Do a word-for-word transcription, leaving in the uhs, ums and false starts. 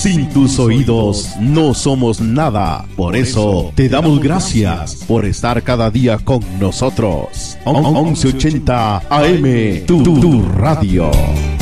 Sin tus oídos no somos nada. Por eso te damos gracias por estar cada día con nosotros. once ochenta A M, tu, tu radio.